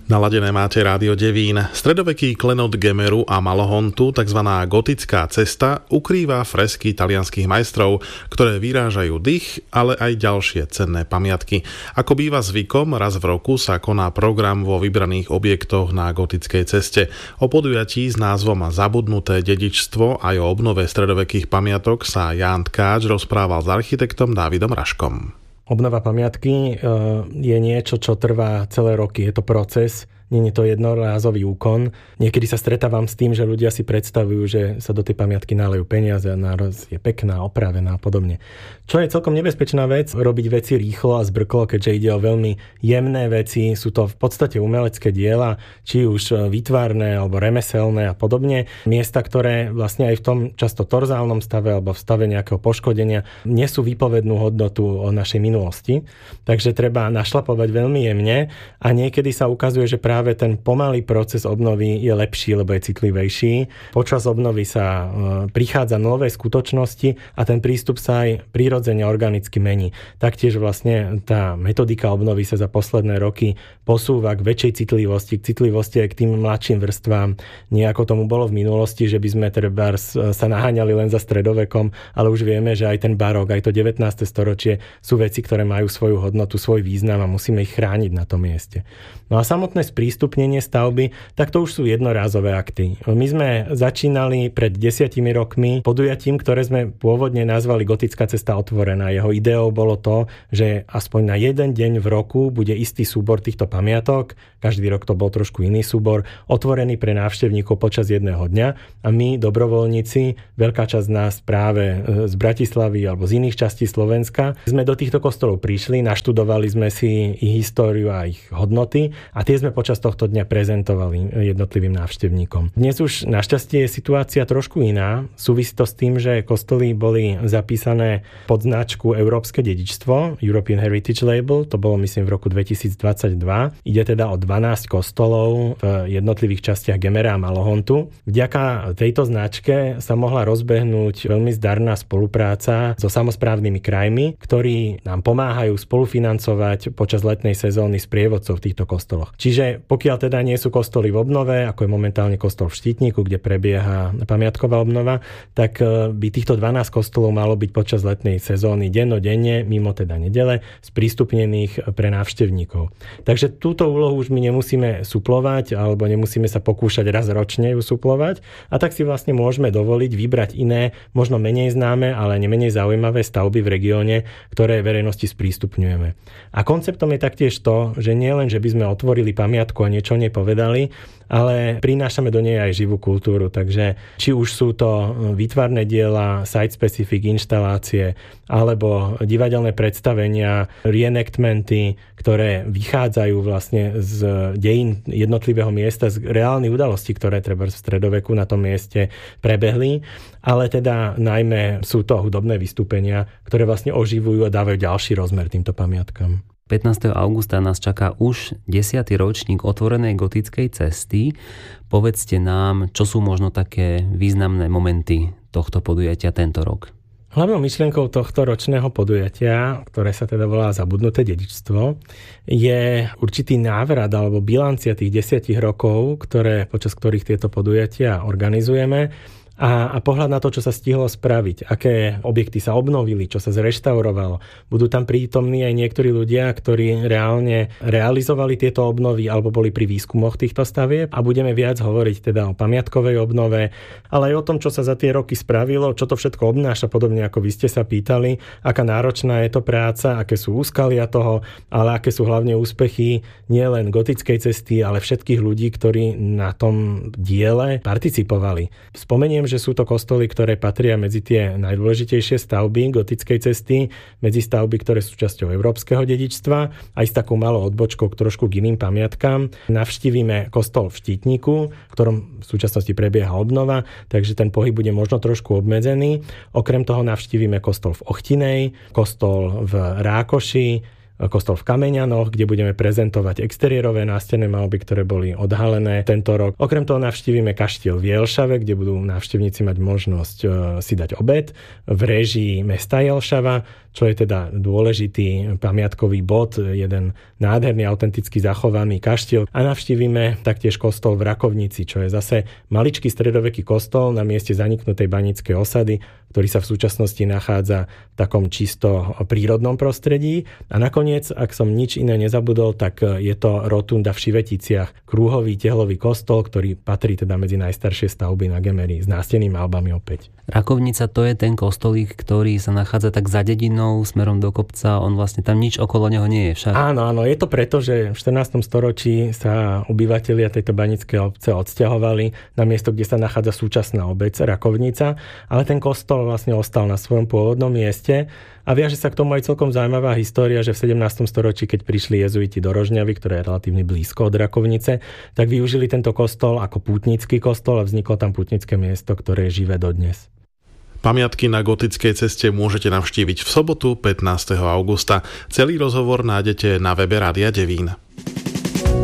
Naladené máte Rádio Devín. Stredoveký klenot Gemeru a Malohontu, tzv. Gotická cesta, ukrýva fresky talianskych majstrov, ktoré vyrážajú dych, ale aj ďalšie cenné pamiatky. Ako býva zvykom, raz v roku sa koná program vo vybraných objektoch na Gotickej ceste. O podujatí s názvom Zabudnuté dedičstvo aj o obnove stredovekých pamiatok sa Ján Tkáč rozprával s architektom Dávidom Raškom. Obnova pamiatky je niečo, čo trvá celé roky. Je to proces, nie je to jednorázový úkon. Niekedy sa stretávam s tým, že ľudia si predstavujú, že sa do tej pamiatky nalejú peniaze a náraz je pekná, opravená a podobne. Čo je celkom nebezpečná vec, robiť veci rýchlo a zbrklo, keďže ide o veľmi jemné veci. Sú to v podstate umelecké diela, či už výtvarné alebo remeselné a podobne. Miesta, ktoré vlastne aj v tom často torzálnom stave alebo v stave nejakého poškodenia nesú výpovednú hodnotu o našej minulosti. Takže treba našlapovať veľmi jemne a niekedy sa ukazuje, že práve ten pomalý proces obnovy je lepší, lebo je citlivejší. Počas obnovy sa prichádza nové skutočnosti a ten prístup sa aj prirodzene organicky mení. Taktiež vlastne tá metodika obnovy sa za posledné roky posúva k väčšej citlivosti aj k tým mladším vrstvám. Nie ako tomu bolo v minulosti, že by sme teda sa naháňali len za stredovekom, ale už vieme, že aj ten barok, aj to 19. storočie sú veci, ktoré majú svoju hodnotu, svoj význam a musíme ich chrániť na tom mieste. No a samotné sprístupnenie stavby, tak to už sú jednorázové akty. My sme začínali pred 10 rokmi podujatím, ktoré sme pôvodne nazvali Gotická cesta otvorená. Jeho ideou bolo to, že aspoň na jeden deň v roku bude istý súbor týchto pamiatok, každý rok to bol trošku iný súbor, otvorený pre návštevníkov počas jedného dňa a my, dobrovoľníci, veľká časť nás práve z Bratislavy alebo z iných častí Slovenska, sme do týchto kostolov prišli, naštudovali sme si ich históriu a ich hodnoty a tie sme počas tohto dňa prezentovali jednotlivým návštevníkom. Dnes už našťastie je situácia trošku iná. Súvisí to s tým, že kostoly boli zapísané pod značku Európske dedičstvo, European Heritage Label, to bolo myslím v roku 2022. Ide teda o 12 kostolov v jednotlivých častiach Gemera a Malohontu. Vďaka tejto značke sa mohla rozbehnúť veľmi zdarná spolupráca so samosprávnymi krajmi, ktorí nám pomáhajú spolufinancovať počas letnej sezóny sprievodcov v týchto kostoloch. Čiže pokiaľ teda nie sú kostoly v obnove, ako je momentálne kostol v Štítniku, kde prebieha pamiatková obnova, tak by týchto 12 kostolov malo byť počas letnej sezóny dennodenne, mimo teda nedele, sprístupnených pre návštevníkov. Takže túto úlohu už my nemusíme suplovať, alebo nemusíme sa pokúšať raz ročne ju suplovať, a tak si vlastne môžeme dovoliť vybrať iné, možno menej známe, ale nemenej zaujímavé stavby v regióne, ktoré verejnosti sprístupňujeme. A konceptom je taktiež to, že nie len, že by sme otvorili pamiatku a niečo nepovedali, ale prinášame do nej aj živú kultúru. Takže či už sú to výtvarné diela, site-specific inštalácie, alebo divadelné predstavenia, reenactmenty, ktoré vychádzajú vlastne z dejín jednotlivého miesta, z reálnych udalostí, ktoré treba v stredoveku na tom mieste prebehli, ale teda najmä sú to hudobné vystúpenia, ktoré vlastne oživujú a dávajú ďalší rozmer týmto pamiatkam. 15. augusta nás čaká už 10. ročník otvorenej gotickej cesty. Povedzte nám, čo sú možno také významné momenty tohto podujatia tento rok. Hlavnou myšlienkou tohto ročného podujatia, ktoré sa teda volá Zabudnuté dedičstvo, je určitý návrat alebo bilancia tých 10 rokov, počas ktorých tieto podujatia organizujeme. A pohľad na to, čo sa stihlo spraviť, aké objekty sa obnovili, čo sa zreštaurovalo. Budú tam prítomní aj niektorí ľudia, ktorí reálne realizovali tieto obnovy alebo boli pri výskumoch týchto stavieb a budeme viac hovoriť teda o pamiatkovej obnove, ale aj o tom, čo sa za tie roky spravilo, čo to všetko obnáša, podobne ako vy ste sa pýtali, aká náročná je to práca, aké sú úskalia toho, ale aké sú hlavne úspechy nielen gotickej cesty, ale všetkých ľudí, ktorí na tom diele participovali. Spomeniem, že sú to kostoly, ktoré patria medzi tie najdôležitejšie stavby gotickej cesty, medzi stavby, ktoré sú časťou európskeho dedičstva, aj s takou malou odbočkou trošku k iným pamiatkám. Navštívime kostol v Štítniku, v ktorom v súčasnosti prebieha obnova, takže ten pohyb bude možno trošku obmedzený. Okrem toho navštívime kostol v Ochtinej, kostol v Rákoši, kostol v Kameňanoch, kde budeme prezentovať exteriérové nástenné maľby, ktoré boli odhalené tento rok. Okrem toho navštívime kaštiel v Jelšave, kde budú návštevníci mať možnosť si dať obed v réžii mesta Jelšava, čo je teda dôležitý pamiatkový bod, jeden nádherný, autenticky zachovaný kaštiel. A navštívime taktiež kostol v Rakovnici, čo je zase maličký stredoveký kostol na mieste zaniknutej baníckej osady, ktorý sa v súčasnosti nachádza v takom čisto prírodnom prostredí. A nakoniec, ak som nič iné nezabudol, tak je to rotunda v Šiveticiach, krúhový tehlový kostol, ktorý patrí teda medzi najstaršie stavby na Gemeri s nástennými maľbami opäť. Rakovnica, to je ten kostolík, ktorý sa nachádza tak za dedinou smerom do kopca, on vlastne tam nič okolo neho nie je však. Áno, je to preto, že v 14. storočí sa obyvatelia tejto banickej obce odsťahovali na miesto, kde sa nachádza súčasná obec Rakovnica, ale ten kostol vlastne ostal na svojom pôvodnom mieste a viaže sa k tomu aj celkom zaujímavá história, že v 17. storočí, keď prišli jezuiti do Rožňavy, ktoré je relatívne blízko od Rakovnice, tak využili tento kostol ako pútnický kostol a vzniklo tam pútnické miesto, ktoré je živé dodnes. Pamiatky na Gotickej ceste môžete navštíviť v sobotu 15. augusta. Celý rozhovor nájdete na webe Rádia Devín.